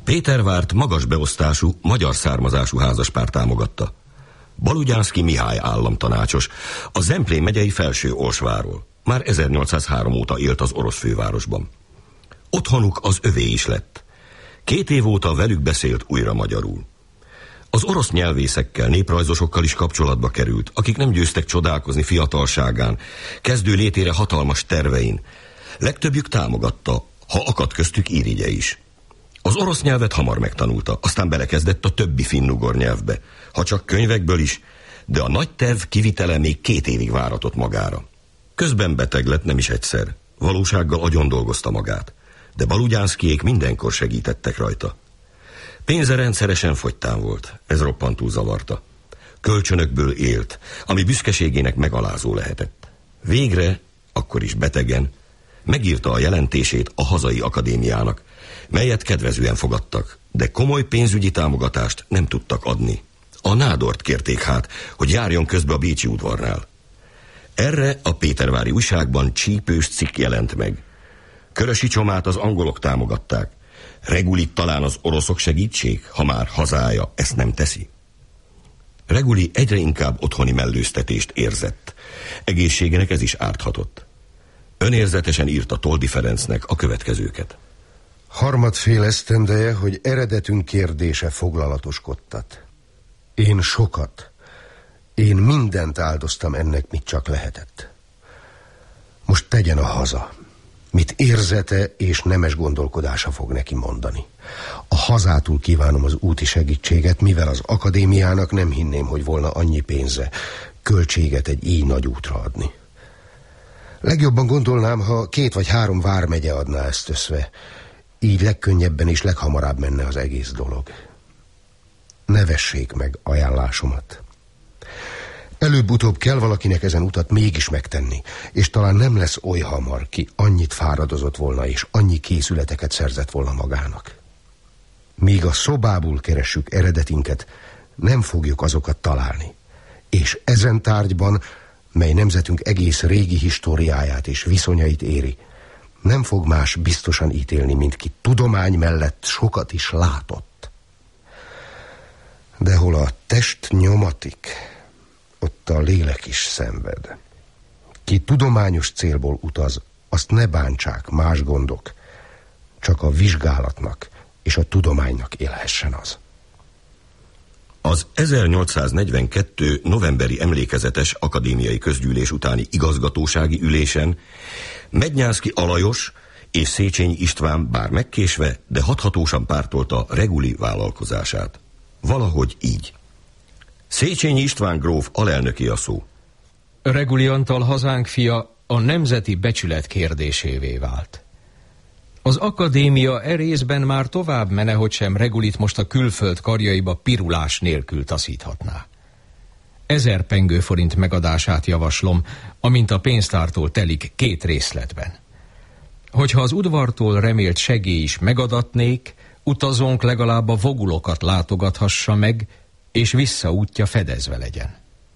Pétervárt magas beosztású, magyar származású házaspár támogatta. Balugyánszky Mihály államtanácsos, a Zemplén megyei Felső-Olsváról. Már 1803 óta élt az orosz fővárosban. Otthonuk az övé is lett. 2 év óta velük beszélt újra magyarul. Az orosz nyelvészekkel, néprajzosokkal is kapcsolatba került, akik nem győztek csodálkozni fiatalságán, kezdő létére hatalmas tervein. Legtöbbjük támogatta, ha akadt köztük irigye is. Az orosz nyelvet hamar megtanulta, aztán belekezdett a többi finnugor nyelvbe, ha csak könyvekből is, de a nagy terv kivitele még 2 évig váratott magára. Közben beteg lett, nem is egyszer. Valósággal agyon dolgozta magát, de Balugyánszkyék mindenkor segítettek rajta. Pénze rendszeresen fogytán volt, ez roppantul zavarta. Kölcsönökből élt, ami büszkeségének megalázó lehetett. Végre, akkor is betegen, megírta a jelentését a hazai akadémiának, melyet kedvezően fogadtak, de komoly pénzügyi támogatást nem tudtak adni. A nádort kérték hát, hogy járjon közbe a bécsi udvarnál. Erre a pétervári újságban csípős cikk jelent meg. Körösi Csomát az angolok támogatták. Regulit talán az oroszok segítség, ha már hazája ezt nem teszi. Reguli egyre inkább otthoni mellőztetést érzett. Egészségének ez is árthatott. Önérzetesen írta Toldy Ferencnek a következőket. Harmadfél esztendeje, hogy eredetünk kérdése foglalatoskodtat. Én sokat, én mindent áldoztam ennek, mit csak lehetett. Most tegyen a haza, mit érzete és nemes gondolkodása fog neki mondani. A hazától kívánom az úti segítséget, mivel az akadémiának nem hinném, hogy volna annyi pénze, költséget egy így nagy útra adni. Legjobban gondolnám, ha 2 vagy 3 vármegye adná ezt összve, így legkönnyebben és leghamarabb menne az egész dolog. Ne vessék meg ajánlásomat. Előbb-utóbb kell valakinek ezen utat mégis megtenni, és talán nem lesz oly hamar, ki annyit fáradozott volna, és annyi készületeket szerzett volna magának. Míg a szobából keressük eredetinket, nem fogjuk azokat találni. És ezen tárgyban, mely nemzetünk egész régi históriáját és viszonyait éri, nem fog más biztosan ítélni, mint ki tudomány mellett sokat is látott. De hol a test nyomatik, ott a lélek is szenved. Ki tudományos célból utaz, azt ne bántsák más gondok, csak a vizsgálatnak és a tudománynak élhessen az. Az 1842. novemberi emlékezetes akadémiai közgyűlés utáni igazgatósági ülésen Mednyánszky Alajos és Széchenyi István bár megkésve, de hathatósan pártolta Reguli vállalkozását. Valahogy így. Széchenyi István gróf alelnöki a szó. Reguli Antal hazánk fia a nemzeti becsület kérdésévé vált. Az akadémia részben már tovább mene, hogy sem Regulit most a külföld karjaiba pirulás nélkül taszíthatná. 1000 pengőforint megadását javaslom, amint a pénztártól telik 2 részletben. Hogyha az udvartól remélt segély is megadatnék, utazónk legalább a vogulokat látogathassa meg, és visszaútja fedezve legyen.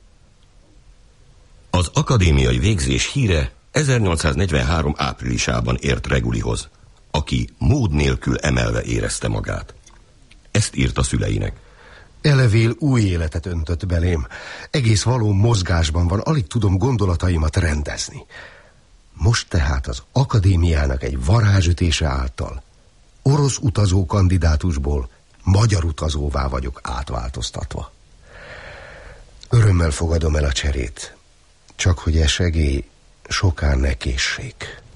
Az akadémiai végzés híre 1843. áprilisában ért Regulihoz, aki mód nélkül emelve érezte magát. Ezt írta szüleinek. Elevél új életet öntött belém. Egész való mozgásban van, alig tudom gondolataimat rendezni. Most tehát az akadémiának egy varázsütése által orosz utazó kandidátusból magyar utazóvá vagyok átváltoztatva. Örömmel fogadom el a cserét, csak hogy e segély sokán ne késsék.